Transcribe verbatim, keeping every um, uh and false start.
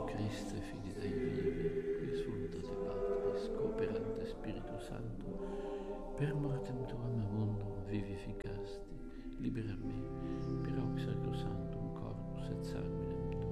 Christe, fili Dei vivi, qui esultate Patris, cooperante Spiritu Santo, per mortem tuam abundum vivificasti, libera me,